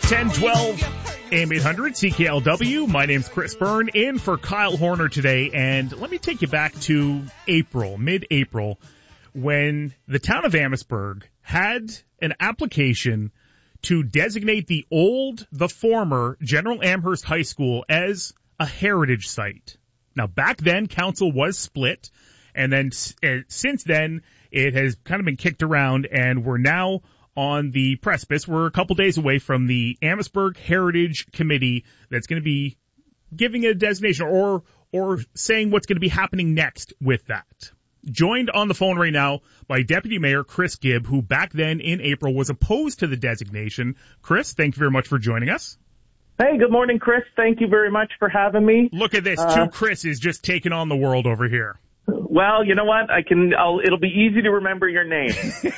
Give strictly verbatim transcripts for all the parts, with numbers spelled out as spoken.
ten twelve A M eight hundred C K L W. My name's Chris Byrne, in for Kyle Horner today. And let me take you back to April, mid-April, when the town of Amherstburg had an application to designate the old, the former General Amherst High School as a heritage site. Now, back then, council was split, and then uh, since then, it has kind of been kicked around, and we're now on the precipice. We're a couple days away from the Amherstburg Heritage Committee that's going to be giving it a designation or or saying what's going to be happening next with that. Joined on the phone right now by Deputy Mayor Chris Gibb, who back then in April was opposed to the designation. Chris, thank you very much for joining us. Hey, good morning, Chris. Thank you very much for having me. Look at this. Uh, Two Chris's just taking on the world over here. Well, you know what? I can. I'll, it'll be easy to remember your name.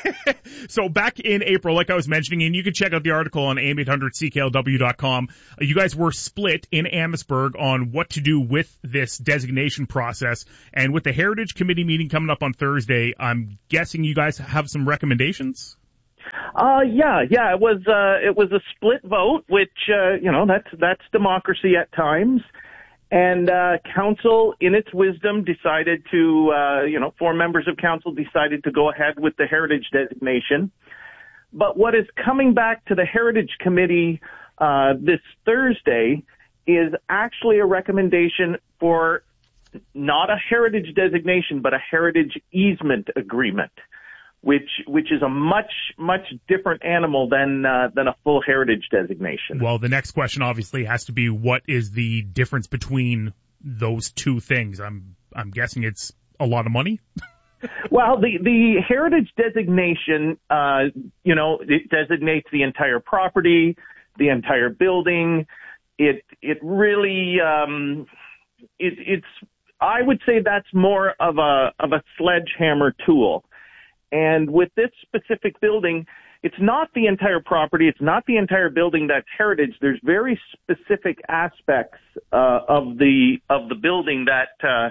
So back in April, like I was mentioning, and you can check out the article on A M eight hundred C K L W dot com, you guys were split in Amherstburg on what to do with this designation process. And with the Heritage Committee meeting coming up on Thursday, I'm guessing you guys have some recommendations? Uh, yeah, yeah. It was uh, it was a split vote, which uh, you know that's that's democracy at times. And uh, council, in its wisdom, decided to, uh, you know, four members of council decided to go ahead with the heritage designation. But what is coming back to the Heritage Committee uh, this Thursday is actually a recommendation for not a heritage designation, but a heritage easement agreement, which which is a much, much different animal than uh, than a full heritage designation. Well, the next question obviously has to be, what is the difference between those two things? I'm I'm guessing it's a lot of money. Well, the the heritage designation, uh, you know, it designates the entire property, the entire building. It it really um, it, it's I would say that's more of a of a sledgehammer tool. And with this specific building, it's not the entire property. It's not the entire building that's heritage. There's very specific aspects uh, of the of the building that uh,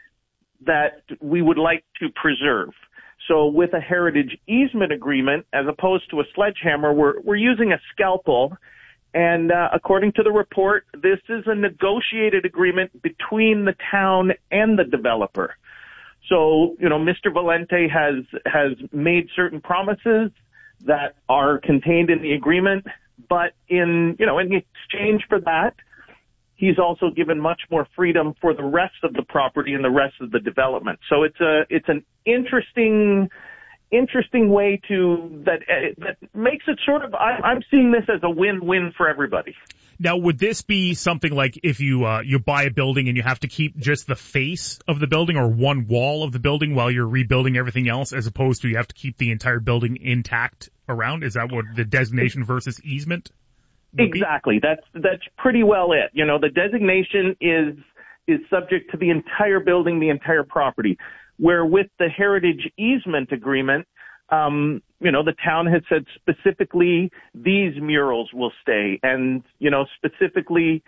that we would like to preserve. So with a heritage easement agreement, as opposed to a sledgehammer, we're we're using a scalpel. And uh, according to the report, this is a negotiated agreement between the town and the developer. So, you know, Mister Valente has has made certain promises that are contained in the agreement, but in, you know, in exchange for that, he's also given much more freedom for the rest of the property and the rest of the development. So it's a it's an interesting interesting way to that uh, that makes it sort of I, I'm seeing this as a win-win for everybody. Now, would this be something like if you uh, you buy a building and you have to keep just the face of the building or one wall of the building while you're rebuilding everything else, as opposed to you have to keep the entire building intact around? Is that what the designation versus easement would be? Exactly. That's that's pretty well it. You know, the designation is is subject to the entire building, the entire property. Where with the heritage easement agreement, um, you know, the town has said specifically these murals will stay, and you know, specifically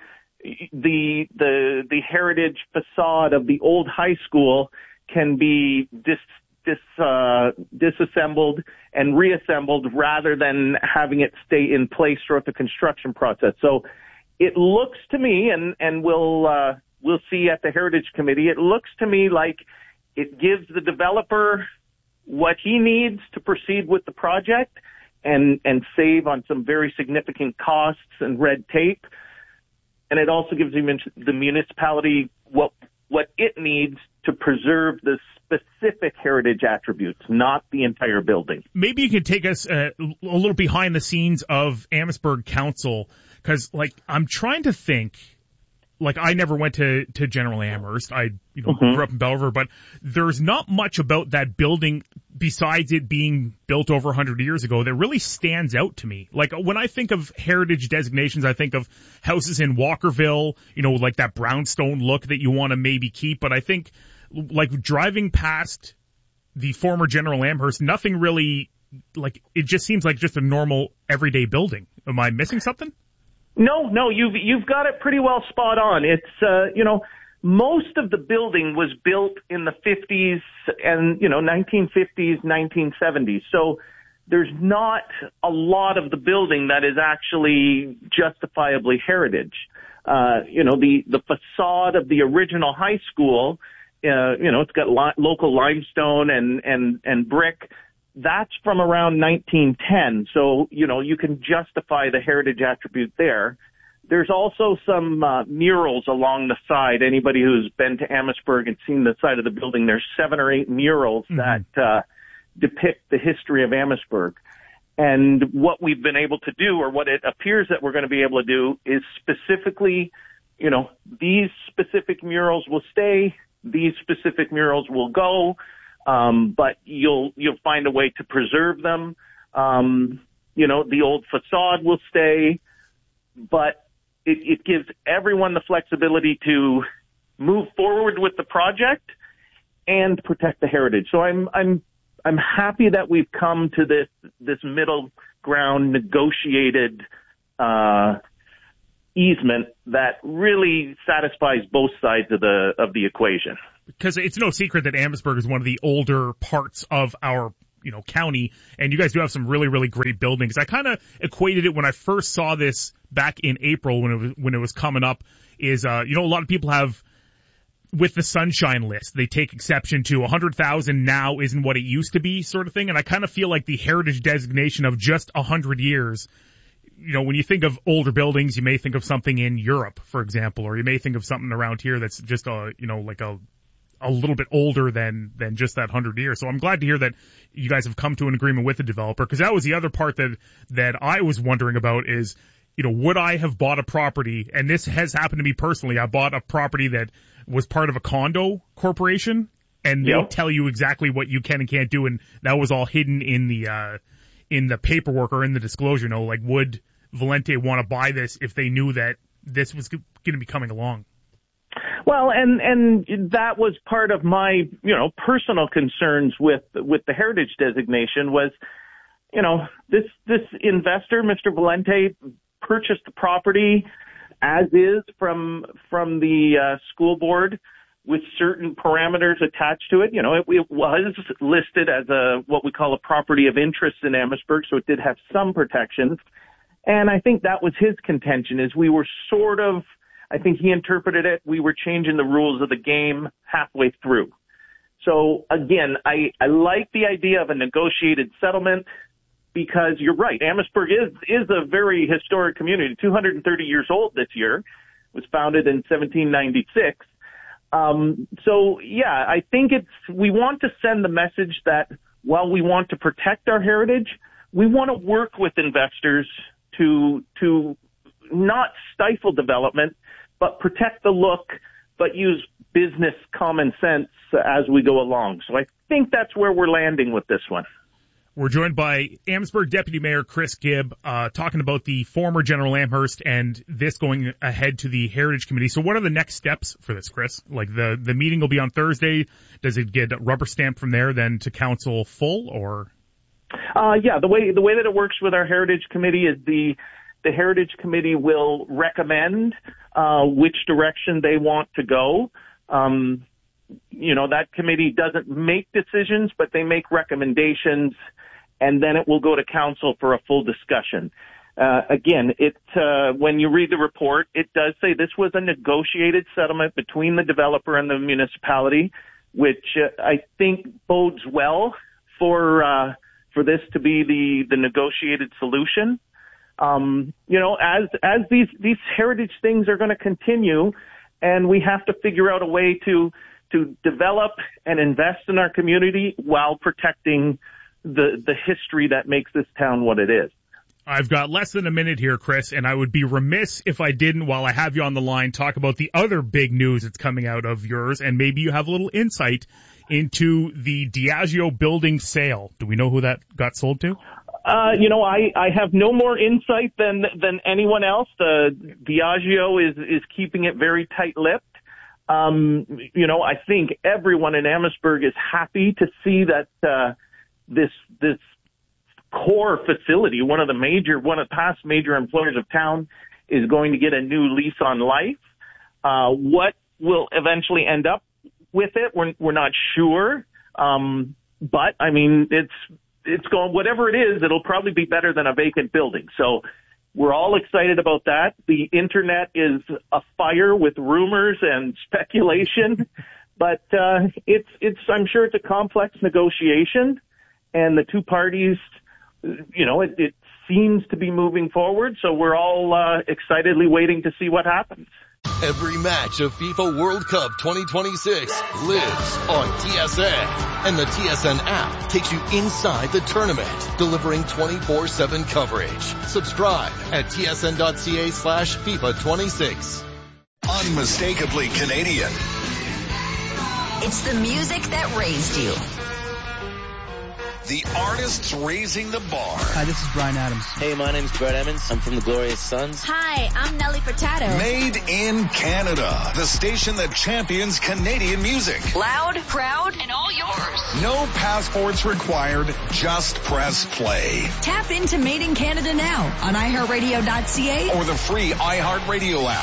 the the the heritage facade of the old high school can be dis dis uh, disassembled and reassembled rather than having it stay in place throughout the construction process. So it looks to me, and and we'll uh, we'll see at the Heritage Committee, it looks to me like it gives the developer what he needs to proceed with the project and, and save on some very significant costs and red tape. And it also gives the municipality what, what it needs to preserve the specific heritage attributes, not the entire building. Maybe you can take us uh, a little behind the scenes of Amherstburg Council, because, like, I'm trying to think. Like, I never went to, to General Amherst. I, you know, mm-hmm. grew up in Belle River, but there's not much about that building besides it being built over one hundred years ago that really stands out to me. Like, when I think of heritage designations, I think of houses in Walkerville, you know, like that brownstone look that you want to maybe keep. But I think, like, driving past the former General Amherst, nothing really, like, it just seems like just a normal everyday building. Am I missing something? No, no, you've you've got it pretty well spot on. It's uh, you know, most of the building was built in the fifties and, you know, nineteen fifties, nineteen seventies. So there's not a lot of the building that is actually justifiably heritage. Uh, you know, the, the facade of the original high school, uh, you know, it's got li- local limestone and, and, and brick. That's from around nineteen ten. So, you know, you can justify the heritage attribute there. There's also some uh, murals along the side. Anybody who's been to Amherstburg and seen the side of the building, there's seven or eight murals mm-hmm. that uh, depict the history of Amherstburg. And what we've been able to do, or what it appears that we're going to be able to do, is specifically, you know, these specific murals will stay, these specific murals will go, um, but you'll you'll find a way to preserve them. Um, you know, the old facade will stay, but It, it gives everyone the flexibility to move forward with the project and protect the heritage. So I'm I'm I'm happy that we've come to this this middle ground negotiated uh, easement that really satisfies both sides of the of the equation. Because it's no secret that Amherstburg is one of the older parts of our you know, county, and you guys do have some really, really great buildings. I kind of equated it when I first saw this back in April when it was, when it was coming up is, uh, you know, a lot of people have, with the sunshine list, they take exception to one hundred thousand now isn't what it used to be sort of thing. And I kind of feel like the heritage designation of just one hundred years, you know, when you think of older buildings, you may think of something in Europe, for example, or you may think of something around here that's just a, you know, like a, a little bit older than, than just that hundred years. So I'm glad to hear that you guys have come to an agreement with the developer, because that was the other part that, that I was wondering about is, you know, would I have bought a property, and this has happened to me personally, I bought a property that was part of a condo corporation, and they yep. tell you exactly what you can and can't do, and that was all hidden in the, uh, in the paperwork or in the disclosure. You know, like, would Valente want to buy this if they knew that this was going to be coming along? Well, and and that was part of my, you know, personal concerns with with the heritage designation was, you know, this this investor, Mister Valente, purchased the property as is from from the uh, school board with certain parameters attached to it. You know, it, it was listed as a what we call a property of interest in Amherstburg, so it did have some protections. And I think that was his contention, is we were sort of, I think he interpreted it, we were changing the rules of the game halfway through. So again, I, I like the idea of a negotiated settlement because you're right. Amherstburg is, is a very historic community, two hundred thirty years old this year. It was founded in seventeen ninety-six. Um, so yeah, I think it's, we want to send the message that while we want to protect our heritage, we want to work with investors to, to not stifle development, but protect the look, but use business common sense as we go along. So I think that's where we're landing with this one. We're joined by Amherstburg Deputy Mayor Chris Gibb, uh, talking about the former General Amherst and this going ahead to the Heritage Committee. So what are the next steps for this, Chris? Like the, the meeting will be on Thursday. Does it get rubber stamped from there then to council full, or? Uh, yeah, the way, the way that it works with our Heritage Committee is the, the Heritage Committee will recommend uh, which direction they want to go. Um, you know, that committee doesn't make decisions, but they make recommendations, and then it will go to council for a full discussion. Uh, again, it, uh, when you read the report, it does say this was a negotiated settlement between the developer and the municipality, which uh, I think bodes well for, uh, for this to be the, the negotiated solution. Um, you know, as, as these, these heritage things are going to continue, and we have to figure out a way to, to develop and invest in our community while protecting the, the history that makes this town what it is. I've got less than a minute here, Chris, and I would be remiss if I didn't, while I have you on the line, talk about the other big news that's coming out of yours, and maybe you have a little insight into the Diageo building sale. Do we know who that got sold to? Uh, you know, I, I have no more insight than, than anyone else. Uh, Diageo is, is keeping it very tight-lipped. Um, you know, I think everyone in Amherstburg is happy to see that, uh, this, this core facility, one of the major, one of the past major employers of town, is going to get a new lease on life. Uh, what will eventually end up with it, we're, we're not sure. Um, but I mean, it's, it's going, whatever it is, it'll probably be better than a vacant building. So we're all excited about that. The internet is afire with rumors and speculation, but uh, it's it's I'm sure it's a complex negotiation, and the two parties, you know, it, it seems to be moving forward. So we're all uh, excitedly waiting to see what happens. Every match of FIFA World Cup twenty twenty-six lives on T S N. And the T S N app takes you inside the tournament, delivering twenty-four seven coverage. Subscribe at T S N dot C A slash FIFA twenty-six. Unmistakably Canadian. It's the music that raised you. The artists raising the bar. Hi, this is Bryan Adams. Hey, my name's Brett Emmons. I'm from the Glorious Sons. Hi, I'm Nelly Furtado. Made in Canada. The station that champions Canadian music. Loud, proud, and all yours. No passports required. Just press play. Tap into Made in Canada now on i heart radio dot c a or the free iHeartRadio app.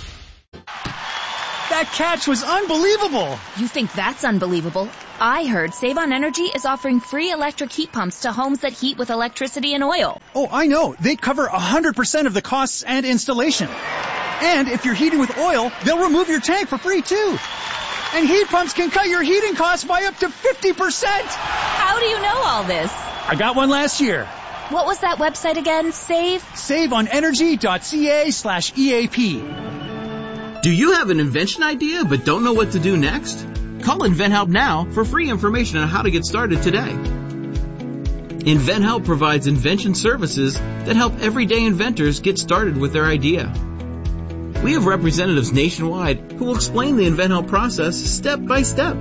That catch was unbelievable. You think that's unbelievable? I heard Save on Energy is offering free electric heat pumps to homes that heat with electricity and oil. Oh, I know. They cover one hundred percent of the costs and installation. And if you're heating with oil, they'll remove your tank for free, too. And heat pumps can cut your heating costs by up to fifty percent. How do you know all this? I got one last year. What was that website again? Save? Save on energy dot c a slash E A P. Do you have an invention idea but don't know what to do next? Call InventHelp now for free information on how to get started today. InventHelp provides invention services that help everyday inventors get started with their idea. We have representatives nationwide who will explain the InventHelp process step by step.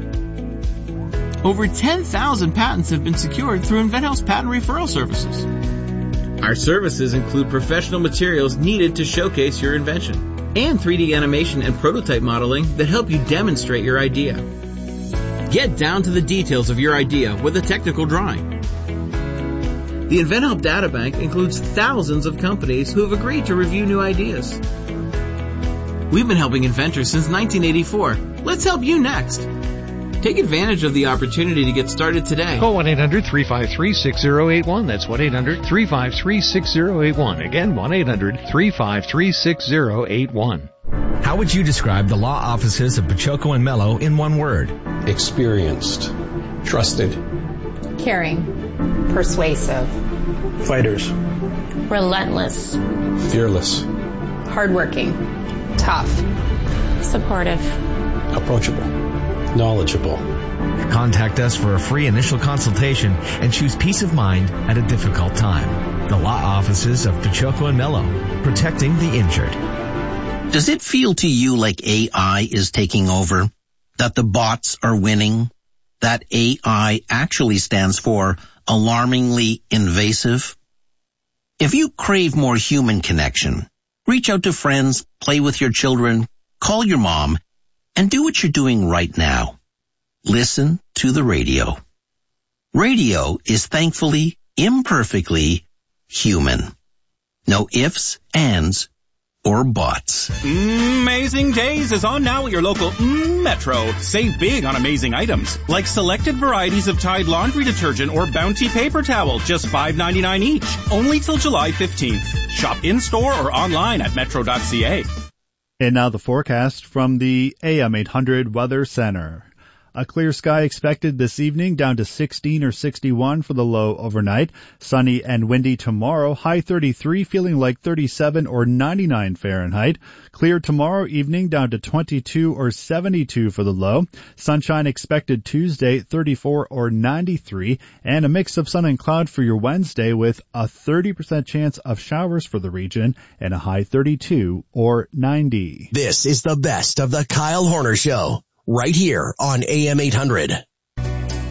Over ten thousand patents have been secured through InventHelp's patent referral services. Our services include professional materials needed to showcase your invention, and three D animation and prototype modeling that help you demonstrate your idea. Get down to the details of your idea with a technical drawing. The InventHelp Databank includes thousands of companies who have agreed to review new ideas. We've been helping inventors since nineteen eighty-four. Let's help you next. Take advantage of the opportunity to get started today. Call one eight hundred three five three six zero eight one. That's one eight hundred three five three six zero eight one. Again, one eight hundred three five three six zero eight one. How would you describe the law offices of Pachoco and Mello in one word? Experienced. Trusted. Caring. Persuasive. Fighters. Relentless. Fearless. Hardworking. Tough. Supportive. Approachable. Knowledgeable. Contact us for a free initial consultation and choose peace of mind at a difficult time. The law offices of Pachoco and Mello, protecting the injured. Does it feel to you like A I is taking over? That the bots are winning? That A I actually stands for alarmingly invasive? If you crave more human connection, reach out to friends, play with your children, call your mom, and do what you're doing right now. Listen to the radio. Radio is thankfully, imperfectly human. No ifs, ands, or buts. Amazing Days is on now at your local mm, Metro. Save big on amazing items, like selected varieties of Tide laundry detergent or Bounty paper towel, just five ninety-nine each. Only till July fifteenth. Shop in-store or online at metro dot c a. And now the forecast from the A M eight hundred Weather Center. A clear sky expected this evening, down to sixteen or sixty-one for the low overnight. Sunny and windy tomorrow, high thirty-three, feeling like thirty-seven or ninety-nine Fahrenheit. Clear tomorrow evening, down to twenty-two or seventy-two for the low. Sunshine expected Tuesday, thirty-four or ninety-three. And a mix of sun and cloud for your Wednesday, with a thirty percent chance of showers for the region and a high thirty-two or ninety. This is the best of the Kyle Horner Show, right here on A M eight hundred.